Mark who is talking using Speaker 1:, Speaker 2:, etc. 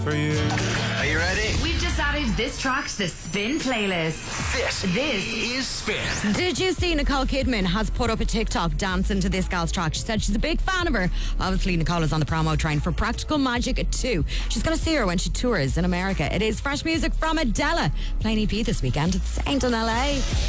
Speaker 1: For you.
Speaker 2: Are you ready?
Speaker 3: We've just added this track to the Spin playlist.
Speaker 2: This is Spin.
Speaker 4: Did you see Nicole Kidman has put up a TikTok dancing to this gal's track? She said she's a big fan of her. Obviously, Nicole is on the promo train for Practical Magic 2. She's going to see her when she tours in America. It is fresh music from Adele, playing EP this weekend at Saint in LA.